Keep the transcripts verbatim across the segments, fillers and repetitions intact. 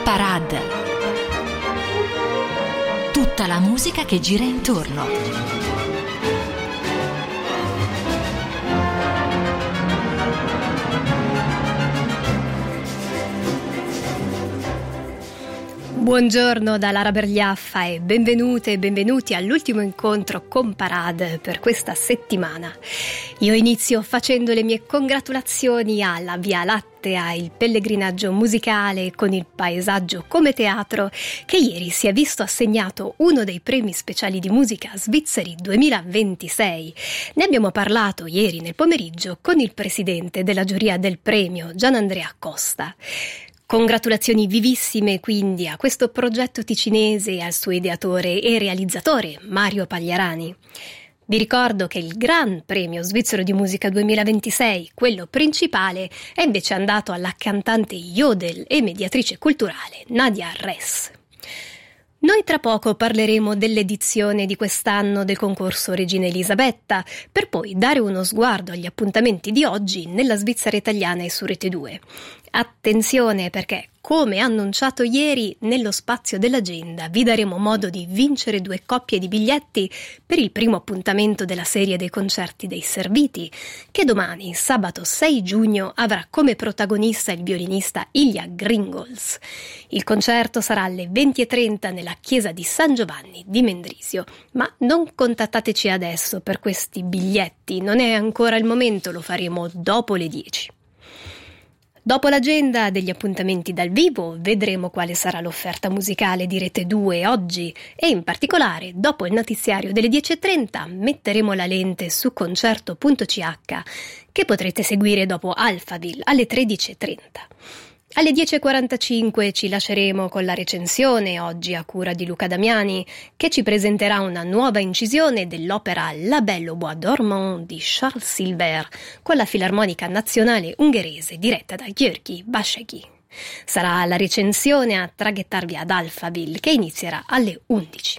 Parade. Tutta la musica che gira intorno. Buongiorno da Lara Bergliaffa e benvenute e benvenuti all'ultimo incontro con Parade per questa settimana. Io inizio facendo le mie congratulazioni alla Via Lattea, il pellegrinaggio musicale con il paesaggio come teatro, che ieri si è visto assegnato uno dei premi speciali di musica svizzeri duemilaventisei. Ne abbiamo parlato ieri nel pomeriggio con il presidente della giuria del premio, Gianandrea Costa. Congratulazioni vivissime quindi a questo progetto ticinese e al suo ideatore e realizzatore Mario Pagliarani. Vi ricordo che il Gran Premio Svizzero di Musica duemilaventisei, quello principale, è invece andato alla cantante yodel e mediatrice culturale Nadia Ress. Noi tra poco parleremo dell'edizione di quest'anno del concorso Regina Elisabetta, per poi dare uno sguardo agli appuntamenti di oggi nella Svizzera italiana e su Rete due. Attenzione perché, come annunciato ieri, nello spazio dell'agenda vi daremo modo di vincere due coppie di biglietti per il primo appuntamento della serie dei concerti dei Serviti, che domani, sabato sei giugno, avrà come protagonista il violinista Ilya Gringols. Il concerto sarà alle venti e trenta nella chiesa di San Giovanni di Mendrisio, ma non contattateci adesso per questi biglietti, non è ancora il momento, lo faremo dopo le dieci. Dopo l'agenda degli appuntamenti dal vivo vedremo quale sarà l'offerta musicale di Rete due oggi e in particolare dopo il notiziario delle dieci e trenta metteremo la lente su concerto punto c h che potrete seguire dopo Alphaville alle tredici e trenta. Alle dieci e quarantacinque ci lasceremo con la recensione, oggi a cura di Luca Damiani, che ci presenterà una nuova incisione dell'opera La Belle au Bois dormant di Charles Silver, con la Filarmonica Nazionale Ungherese diretta da György Bashegi. Sarà la recensione a traghettarvi ad Alphaville, che inizierà alle undici.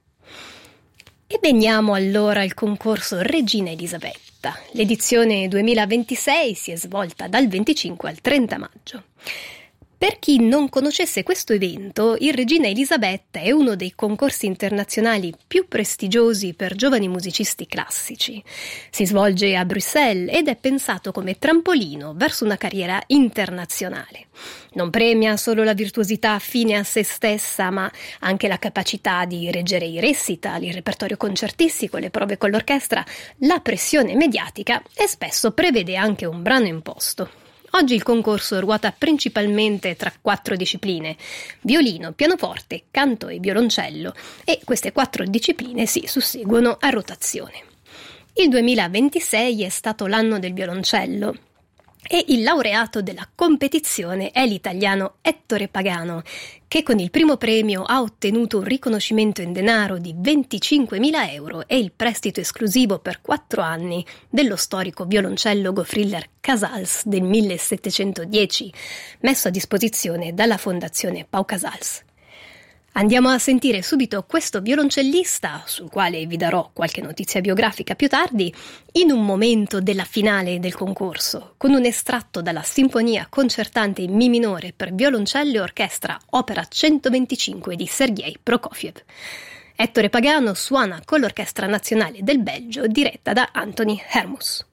E veniamo allora al concorso Regina Elisabetta. L'edizione duemilaventisei si è svolta dal venticinque al trenta maggio. Per chi non conoscesse questo evento, il Regina Elisabetta è uno dei concorsi internazionali più prestigiosi per giovani musicisti classici. Si svolge a Bruxelles ed è pensato come trampolino verso una carriera internazionale. Non premia solo la virtuosità fine a se stessa, ma anche la capacità di reggere i recital, il repertorio concertistico, le prove con l'orchestra, la pressione mediatica e spesso prevede anche un brano imposto. Oggi il concorso ruota principalmente tra quattro discipline: violino, pianoforte, canto e violoncello, e queste quattro discipline si susseguono a rotazione. Il duemilaventisei è stato l'anno del violoncello e il laureato della competizione è l'italiano Ettore Pagano, che con il primo premio ha ottenuto un riconoscimento in denaro di venticinquemila euro e il prestito esclusivo per quattro anni dello storico violoncello Gofriller Casals del millesettecentodieci, messo a disposizione dalla Fondazione Pau Casals. Andiamo a sentire subito questo violoncellista, sul quale vi darò qualche notizia biografica più tardi, in un momento della finale del concorso, con un estratto dalla Sinfonia concertante in Mi minore per violoncello e orchestra opera centoventicinque di Sergei Prokofiev. Ettore Pagano suona con l'Orchestra Nazionale del Belgio diretta da Anthony Hermus.